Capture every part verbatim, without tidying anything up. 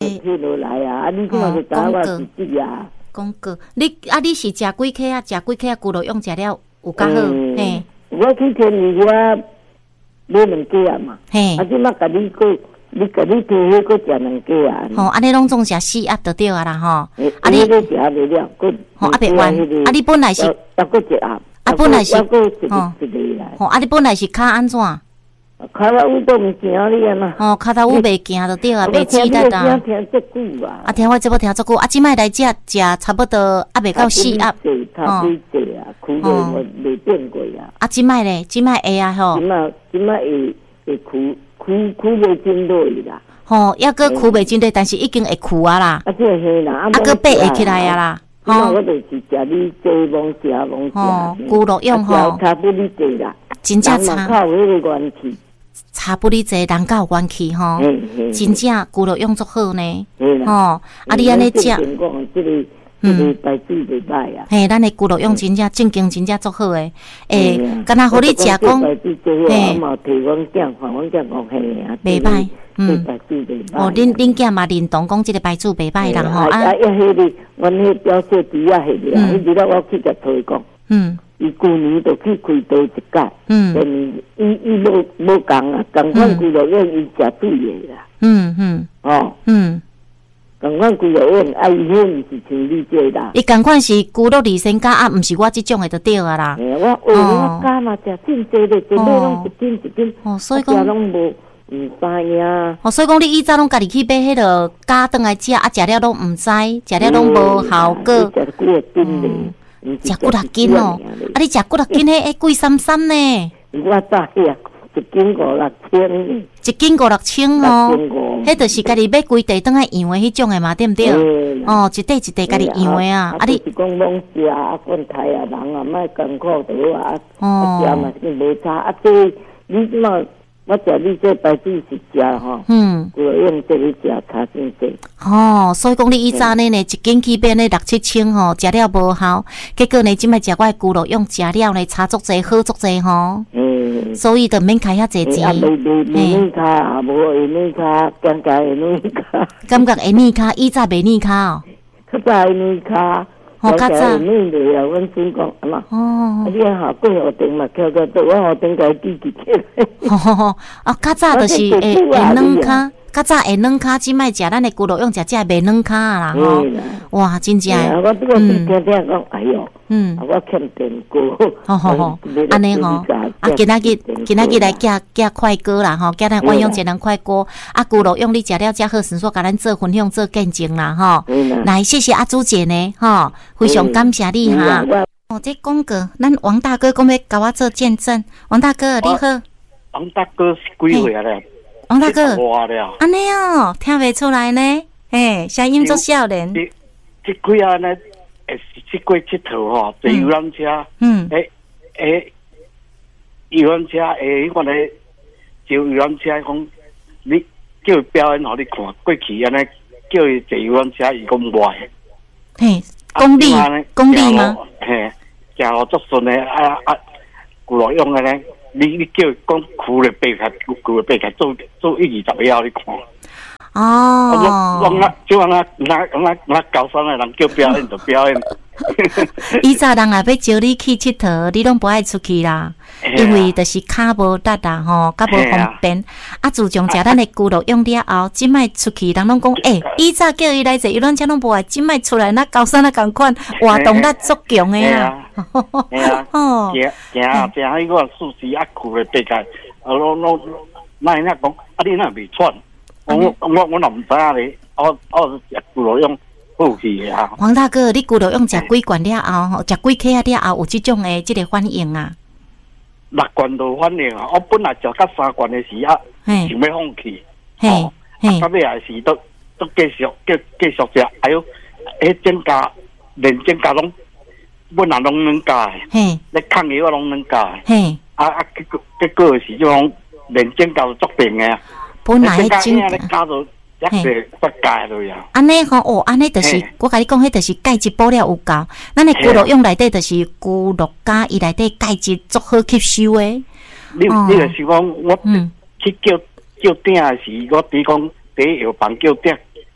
退落来啊！啊，你看就知我是这啊。 讲过，你啊，你是食几颗啊？食几颗啊？骨肉用食了有较好，嘿。 我去天里我买两鸡啊嘛，嘿。啊，即马甲你个，你甲你提迄个食两鸡啊。 吼，安尼拢总食四盒就对啊啦吼。 啊，你个食袂了，个吼啊袂完，啊你本来是还个一盒， 啊本来是个一个一个来。 吼，啊你本来是骹安怎？ 骹头乌都毋行你啊嘛。 吼，骹头乌袂行就对啊，袂记得啊。听足久啊。 啊，听我这要听足久，啊，即摆来食食差不多啊，袂到四盒。 差不多啊，苦味我袂变过啊。 啊，即摆咧，即摆会啊吼。 即摆即摆会会苦苦苦袂真多啦。 吼，抑个苦袂真多，但是已经会苦啊啦。 啊，这嘿啦， 啊个爬会起来啊啦。 吼，我就是食你这蒙食蒙食。 吼，骨肉用吼。 差不离济啦。 真正差。 靠迄个元气。 差不离济，人较有元气吼。真正骨肉用足好呢。吼，啊你安尼食。 嗯，白煮袂歹啊。 嘿，咱的骨肉用真正正经真正足好诶。诶，敢若互你食讲， 嘿，嘛摕阮囝看，阮囝讲嘿啊， 袂歹，嗯， 白煮袂歹。 哦，恁恁囝嘛认同讲即个白煮袂歹人吼啊。啊，一迄个，阮迄表姐弟啊，迄个，迄日了我去甲推讲，嗯，伊旧年就去开刀一届，嗯，伊伊无无共啊，共款骨肉用伊食对诶啦，嗯嗯，哦，嗯。共款骨肉用，啊，伊迄毋是像你这啦。 伊共款是骨肉离身加啊，毋是我即种诶就对啊啦。 嘿，我哦，我加嘛食真济咧，真多拢一斤一斤， 哦，所以讲拢无毋知影。 哦，所以讲你以早拢家己去买迄个加顿来食，啊，食了拢毋知，食了拢无效果。 食几啊斤咧？ 食几六斤哦？啊，你食几六斤？迄迄贵三三呢？ 我知呀。一斤五六千， 一斤五六千哦，迄就是家己买规地当来养的迄种的嘛，对毋对？哦，一地一地家己养的啊，啊你是讲拢食啊，管台啊，人啊，莫艰苦着啊，啊食嘛是无差，啊这你即嘛，我食你这白煮是食吼，嗯，我用这个食差真济。 哦，所以讲你以早呢呢，一斤起变呢六七千吼，食了无效，结果呢，即摆食我的骨肉用食了呢，差足济，好足济吼。所以就免开遐济钱。 啊，袂袂袂软卡，啊无会软卡，感觉会软卡。 感觉会软卡，以早袂软卡哦。 较早会软卡， 哦，较早。 软袂啊，阮孙讲啊嘛。哦。啊，你啊，过后顶嘛，翘个倒，我后顶个记记起来。吼吼吼！ 啊，较早就是会会软卡。较早会软卡，即摆食咱的骨肉用食只袂软卡啦吼。哇，真正诶。 我这个听听讲，哎哟，嗯，我欠电锅。 吼吼吼，安尼吼，啊，今仔日今仔日来寄寄快锅啦吼，寄咱万用节能快锅，啊，骨肉用你食了才好，神说甲咱做分享做见证啦吼。来，谢谢阿朱姐呢，吼，非常感谢你哈。哦，这广告，咱王大哥讲要甲我做见证，王大哥你好。 王大哥是几岁啊咧？ 王大哥，安尼哦，听袂出来呢，嘿，声音足少年。 这几啊呢，会是去过佚佗吼，坐游览车，嗯，诶诶，游览车诶，我咧坐游览车讲，你叫伊表演互你看，过去安尼叫伊坐游览车，伊讲唔爱。 嘿，公里公里吗？ 嘿，行路足顺诶，啊啊，骨肉用诶咧。你你叫讲苦咧白开，苦咧白开做做一二十个你看。 哦。 我我就我我我我高三的人叫表演就表演。 以早人也要招你去佚佗，你拢不爱出去啦，因为就是骹无力啦吼，较无方便。啊，自从食咱的骨肉用了后，即摆出去人拢讲，诶，以早叫伊来坐游览车拢无爱，即摆出来那高三那共款，活动力足强的啊。 系啊，哦，行行啊，行迄个数字啊，苦咧白开，啊，拢拢，那人家讲，啊，你那未喘，我我我若唔知影咧，我我食骨肉用。 黄大哥，你骨肉用食几罐了后，食几克了后有即种诶，即个反应啊？ 六罐都反应啊！我本来食到三罐诶时啊，想要放弃，哦，到尾也是都都继续继继续食，哎呦，迄增加连增加拢本来拢能加诶，你抗药拢能加诶，啊啊结果结果是种连增加足病诶， 本来增加到。一个不解了呀！ 安尼吼哦，安尼就是我甲你讲，迄就是钙质补了有够。咱的骨肉用内底就是骨肉加伊内底钙质足好吸收诶。 你你就是讲我去叫叫鼎时，我比讲第一药房叫鼎，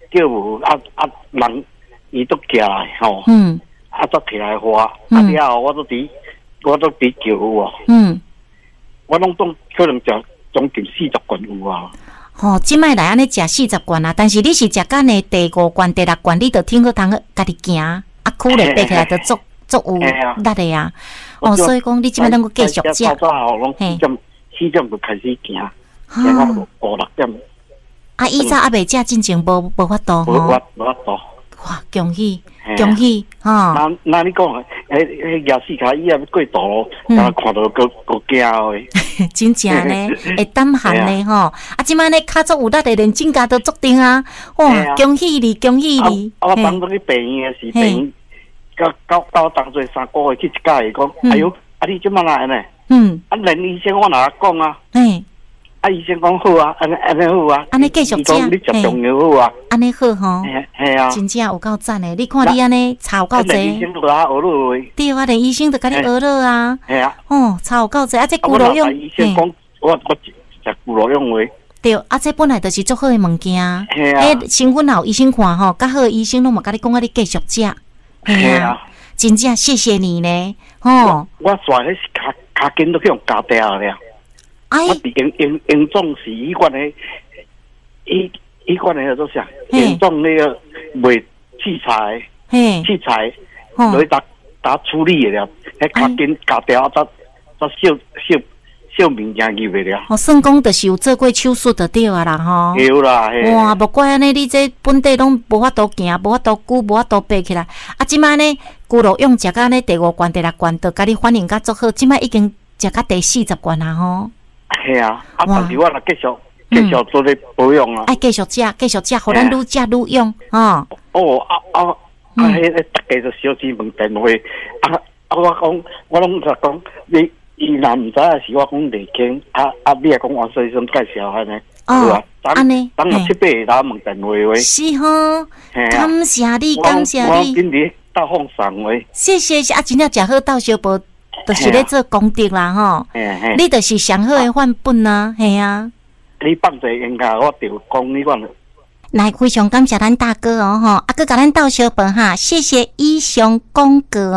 叫无啊啊人伊都起来吼， 嗯， 啊都起来花，啊了后我都伫我都伫叫有嗯，我拢总可能食将近四十罐有啊。 吼、哦，即摆来安尼食四十罐啊，但是你是食干的第五罐、第六罐，你着听好通家己行，啊，苦咧爬起来着足足有力的啊。哦，所以讲你即摆能够继续食。 早早吼，拢四点四点就开始行，行到五六点。 啊，以前还未食进前无无法度吼。 无法无法度。 哇，恭喜恭喜吼！ 那那你讲，迄迄廿四卡以后过道路，啊，看到个个惊诶。 真正呢，会胆寒呢吼！啊，即摆呢，脚足有力的，连指甲都足顶啊！哇，恭喜你，恭喜你！ 啊，我当初去病院诶时，病院到到到当做三个月去一家伊讲，哎哟，啊你即摆哪安尼？嗯，啊连医生我哪讲啊？嘿。啊！医生讲好啊，安尼安尼好啊， 安尼继续食， 你食中药好啊， 安尼好吼， 系啊， 真正有够赞诶！你看你安尼差有够济， 医生都甲我学了， 对啊，连医生都甲你学了啊， 系啊， 哦，差有够济，啊，这骨肉用， 医生讲我我食骨肉用话， 对，啊，这本来就是足好诶物件， 系啊， 诶，身份有医生看吼，较好诶医生拢嘛甲你讲啊，你继续食，系啊，真正谢谢你呢，吼， 我煞迄是脚脚筋都去用夹掉了。我伫严严严重是医院的，医医院的做啥？严重那个卖器材，器材来打打处理的了，迄脚筋夹掉，则则小小小物件入去了。 哦，算讲就是有做过手术就对啊啦吼。 有啦， 哇，无怪安尼，你这本地拢无法度行，无法度举，无法度爬起来。啊，即摆呢，骨肉用食到呢第五罐、第六罐，就甲你反应甲足好。即摆已经食到第四十罐啦吼。 系啊，啊，但是我若继续继续做咧保养啊， 爱继续食，继续食，互咱愈食愈用，吼。 哦，啊啊啊！迄个大家就小姊问电话，啊啊！我讲，我拢就讲，你伊若毋知影是我讲内经，啊啊！你也讲王先生介绍安尼， 哦，安尼， 当日七八个人问电话话， 是吼，感谢你，感谢你， 我今日到放送话， 谢谢啊！真正食好到小宝。就是咧做功德啦吼，你就是上好诶范本啊，系啊。 你放在应该我就讲你讲。 来，非常感谢咱大哥哦吼，啊，佮甲咱斗小饭哈，谢谢英雄公哥。